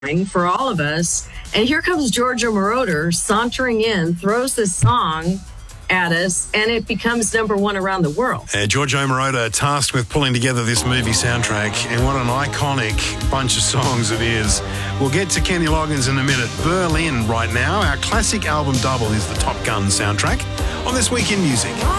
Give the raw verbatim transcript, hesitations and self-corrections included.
for all of us. And here comes Giorgio Moroder sauntering in, throws this song at us, and it becomes number one around the world. Uh, Giorgio Moroder tasked with pulling together this movie soundtrack, and what an iconic bunch of songs it is. We'll get to Kenny Loggins in a minute. Berlin right now. Our classic album double is the Top Gun soundtrack on This Week in Music.